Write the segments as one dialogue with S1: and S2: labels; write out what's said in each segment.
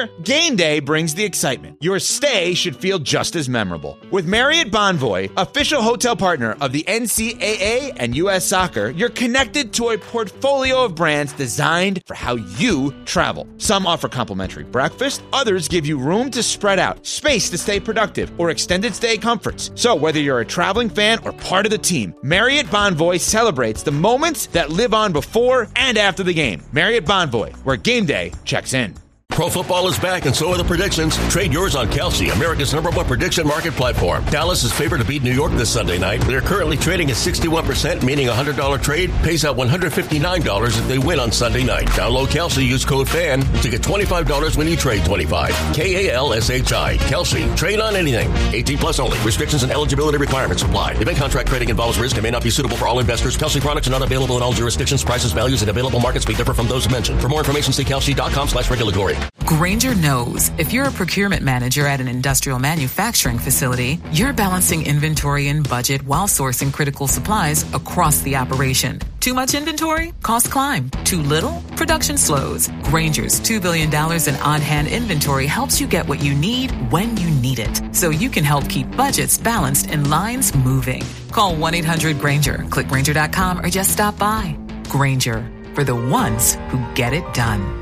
S1: here, game day brings the excitement. Your stay should feel just as memorable. With Marriott Bonvoy, official hotel partner of the NCAA and U.S. Soccer, you're connected to a portfolio of brands designed for how you travel. Some offer complimentary breakfast, others give you room to spread out, space to stay productive, or extended stay comforts. So whether you're a traveling fan or part of the team, Marriott Bonvoy celebrates the moments that live on before and after the game. Marriott Bonvoy, where game day checks in.
S2: Pro football is back, and so are the predictions. Trade yours on Kalshi, America's #1 prediction market platform. Dallas is favored to beat New York this Sunday night. They're currently trading at 61%, meaning a $100 trade pays out $159 if they win on Sunday night. Download Kalshi, use code FAN to get $25 when you trade $25. KALSHI. Kalshi. Trade on anything. 18 plus only. Restrictions and eligibility requirements apply. Event contract trading involves risk and may not be suitable for all investors. Kalshi products are not available in all jurisdictions. Prices, values, and available markets may differ from those mentioned. For more information, see kalshi.com/regulatory.
S3: Grainger knows if you're a procurement manager at an industrial manufacturing facility, you're balancing inventory and budget while sourcing critical supplies across the operation. Too much inventory? Costs climb. Too little? Production slows. Grainger's $2 billion in on-hand inventory helps you get what you need when you need it, so you can help keep budgets balanced and lines moving. Call 1-800-GRAINGER, click Grainger.com, or just stop by. Grainger, for the ones who get it done.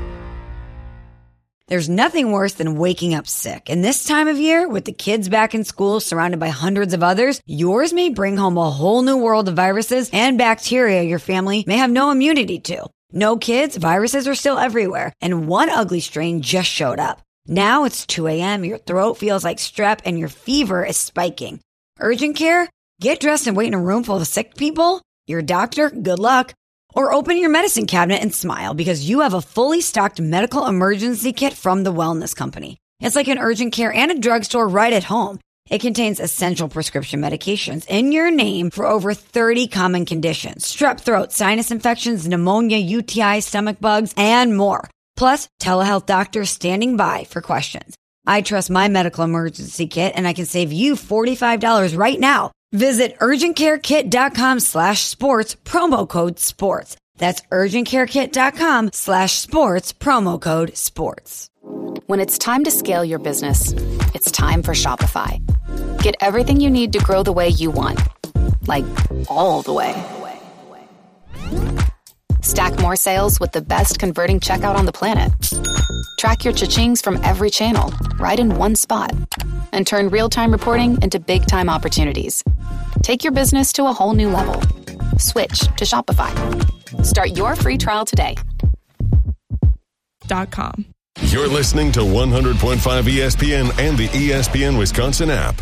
S4: There's nothing worse than waking up sick. And this time of year, with the kids back in school surrounded by hundreds of others, yours may bring home a whole new world of viruses and bacteria your family may have no immunity to. No kids, viruses are still everywhere. And one ugly strain just showed up. Now it's 2 a.m., your throat feels like strep, and your fever is spiking. Urgent care? Get dressed and wait in a room full of sick people? Your doctor? Good luck. Or open your medicine cabinet and smile because you have a fully stocked medical emergency kit from the Wellness Company. It's like an urgent care and a drugstore right at home. It contains essential prescription medications in your name for over 30 common conditions: strep throat, sinus infections, pneumonia, UTI, stomach bugs, and more. Plus, telehealth doctors standing by for questions. I trust my medical emergency kit, and I can save you $45 right now. Visit urgentcarekit.com/sports, promo code sports. That's urgentcarekit.com/sports, promo code sports.
S5: When it's time to scale your business, it's time for Shopify. Get everything you need to grow the way you want. Like, all the way. Stack more sales with the best converting checkout on the planet. Track your cha-chings from every channel, right in one spot. And turn real-time reporting into big-time opportunities. Take your business to a whole new level. Switch to Shopify. Start your free trial today.
S6: .com.
S7: You're listening to 100.5 ESPN and the ESPN Wisconsin app.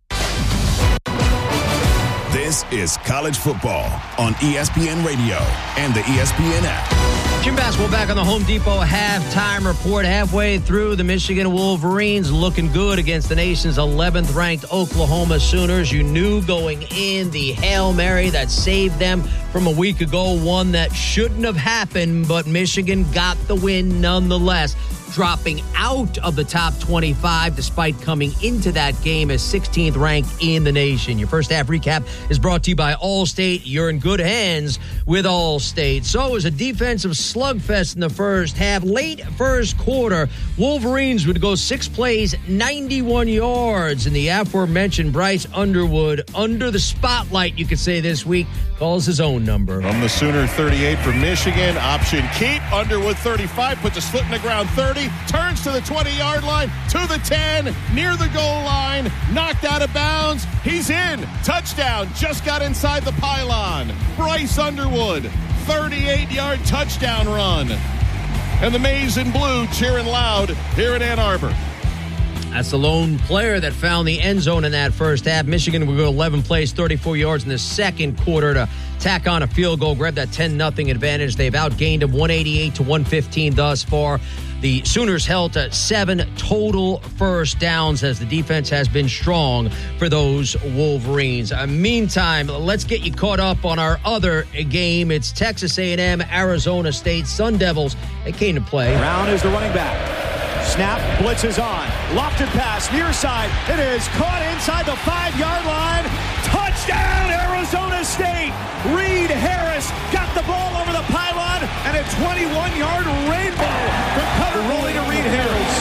S8: This is college football on ESPN Radio and the ESPN app.
S9: Jim Basketball back on the Home Depot halftime report. Halfway through, the Michigan Wolverines looking good against the nation's 11th-ranked Oklahoma Sooners. You knew going in the Hail Mary that saved them from a week ago, one that shouldn't have happened, but Michigan got the win nonetheless, dropping out of the top 25 despite coming into that game as 16th ranked in the nation. Your first half recap is brought to you by Allstate. You're in good hands with Allstate. So it was a defensive slugfest in the first half. Late first quarter, Wolverines would go 6 plays, 91 yards. And the aforementioned Bryce Underwood, under the spotlight, you could say this week, calls his own number.
S10: From the Sooner 38 for Michigan, option keep. Underwood 35, puts his foot in the ground 30, turns to the 20-yard line, to the 10, near the goal line, knocked out of bounds. He's in. Touchdown. Just got inside the pylon. Bryce Underwood, 38-yard touchdown run. And the Maize and Blue cheering loud here in Ann Arbor.
S9: That's the lone player that found the end zone in that first half. Michigan will go 11 plays, 34 yards in the second quarter to tack on a field goal, grab that 10-0 advantage. They've outgained them 188-115 thus far. The Sooners held to 7 total first downs as the defense has been strong for those Wolverines. Meantime, let's get you caught up on our other game. It's Texas A&M, Arizona State. Sun Devils, they came to play.
S11: Brown is the running back. Snap, blitz is on. Lofted pass, near side. It is caught inside the 5-yard line. Touchdown, Arizona State. Reed Harris got the ball over the pylon, and a 21-yard rainbow from cover rolling to Reed Harris.